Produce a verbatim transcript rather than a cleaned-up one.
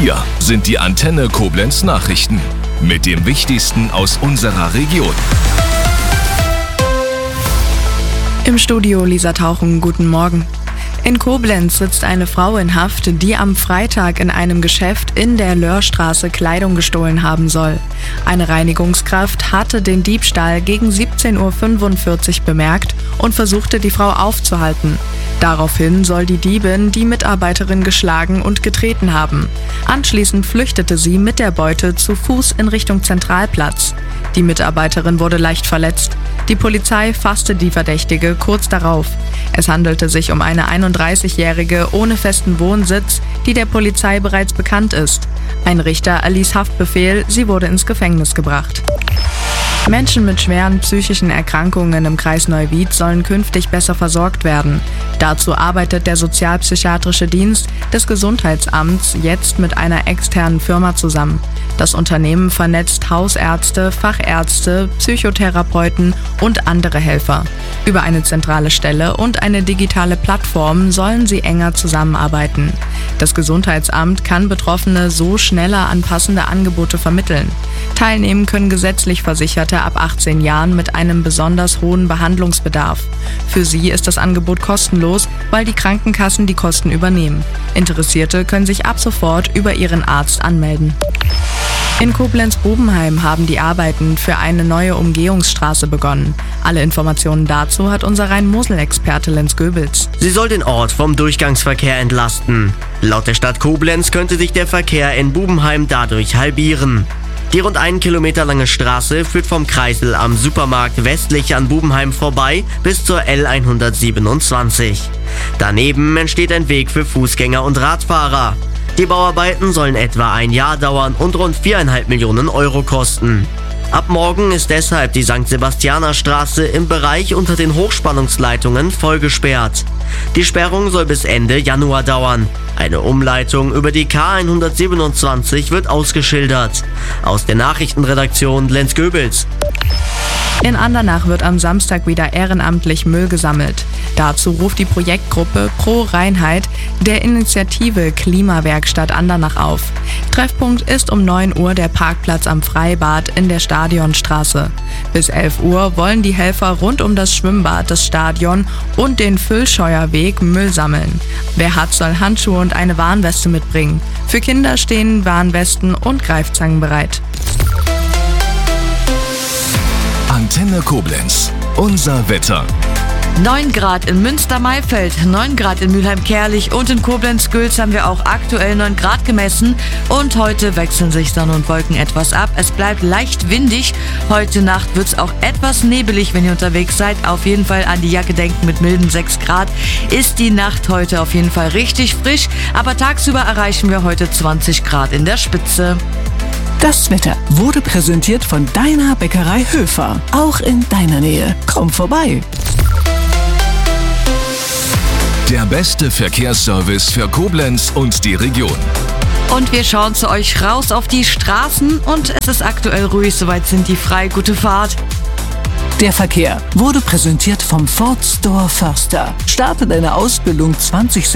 Hier sind die Antenne Koblenz Nachrichten mit dem Wichtigsten aus unserer Region. Im Studio Lisa Tauchen, guten Morgen. In Koblenz sitzt eine Frau in Haft, die am Freitag in einem Geschäft in der Löhrstraße Kleidung gestohlen haben soll. Eine Reinigungskraft hatte den Diebstahl gegen siebzehn Uhr fünfundvierzig bemerkt und versuchte, die Frau aufzuhalten. Daraufhin soll die Diebin die Mitarbeiterin geschlagen und getreten haben. Anschließend flüchtete sie mit der Beute zu Fuß in Richtung Zentralplatz. Die Mitarbeiterin wurde leicht verletzt. Die Polizei fasste die Verdächtige kurz darauf. Es handelte sich um eine einunddreißigjährige ohne festen Wohnsitz, die der Polizei bereits bekannt ist. Ein Richter erließ Haftbefehl, sie wurde ins Gefängnis gebracht. Menschen mit schweren psychischen Erkrankungen im Kreis Neuwied sollen künftig besser versorgt werden. Dazu arbeitet der Sozialpsychiatrische Dienst des Gesundheitsamts jetzt mit einer externen Firma zusammen. Das Unternehmen vernetzt Hausärzte, Fachärzte, Psychotherapeuten und andere Helfer. Über eine zentrale Stelle und eine digitale Plattform sollen sie enger zusammenarbeiten. Das Gesundheitsamt kann Betroffene so schneller an passende Angebote vermitteln. Teilnehmen können gesetzlich Versicherte ab achtzehn Jahren mit einem besonders hohen Behandlungsbedarf. Für sie ist das Angebot kostenlos, weil die Krankenkassen die Kosten übernehmen. Interessierte können sich ab sofort über ihren Arzt anmelden. In Koblenz-Bubenheim haben die Arbeiten für eine neue Umgehungsstraße begonnen. Alle Informationen dazu hat unser Rhein-Mosel-Experte Lenz Goebels. Sie soll den Ort vom Durchgangsverkehr entlasten. Laut der Stadt Koblenz könnte sich der Verkehr in Bubenheim dadurch halbieren. Die rund einen Kilometer lange Straße führt vom Kreisel am Supermarkt westlich an Bubenheim vorbei bis zur L hundertsiebenundzwanzig. Daneben entsteht ein Weg für Fußgänger und Radfahrer. Die Bauarbeiten sollen etwa ein Jahr dauern und rund viereinhalb Millionen Euro kosten. Ab morgen ist deshalb die Sankt Sebastianer Straße im Bereich unter den Hochspannungsleitungen voll gesperrt. Die Sperrung soll bis Ende Januar dauern. Eine Umleitung über die K hundertsiebenundzwanzig wird ausgeschildert. Aus der Nachrichtenredaktion Lenz Goebels. In Andernach wird am Samstag wieder ehrenamtlich Müll gesammelt. Dazu ruft die Projektgruppe Pro Reinheit der Initiative Klimawerkstatt Andernach auf. Treffpunkt ist um neun Uhr der Parkplatz am Freibad in der Stadionstraße. Bis elf Uhr wollen die Helfer rund um das Schwimmbad, das Stadion und den Füllscheuerweg Müll sammeln. Wer hat, soll Handschuhe und eine Warnweste mitbringen. Für Kinder stehen Warnwesten und Greifzangen bereit. Antenne Koblenz, unser Wetter. neun Grad in Münster-Maifeld, neun Grad in Mülheim-Kärlich und in Koblenz-Gülz haben wir auch aktuell neun Grad gemessen. Und heute wechseln sich Sonne und Wolken etwas ab. Es bleibt leicht windig. Heute Nacht wird es auch etwas nebelig, wenn ihr unterwegs seid. Auf jeden Fall an die Jacke denken, mit milden sechs Grad ist die Nacht heute auf jeden Fall richtig frisch. Aber tagsüber erreichen wir heute zwanzig Grad in der Spitze. Das Wetter wurde präsentiert von deiner Bäckerei Höfer. Auch in deiner Nähe. Komm vorbei. Der beste Verkehrsservice für Koblenz und die Region. Und wir schauen zu euch raus auf die Straßen und es ist aktuell ruhig, soweit sind die frei. Gute Fahrt. Der Verkehr wurde präsentiert vom Ford Store Förster. Starte deine Ausbildung zwanzig